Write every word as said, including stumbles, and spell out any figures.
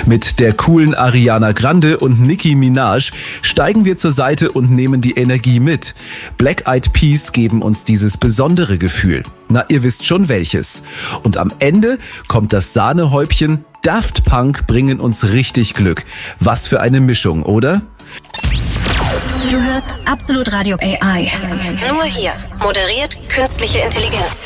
Mit der coolen Ariana Grande und Nicki Minaj steigen wir zur Seite und nehmen die Energie mit. Black Eyed Peas geben uns dieses besondere Gefühl. Na, ihr wisst schon welches. Und am Ende kommt das Sahnehäubchen. Daft Punk bringen uns richtig Glück. Was für eine Mischung, oder? Du hörst Absolut Radio A I. Nur hier. Moderiert künstliche Intelligenz.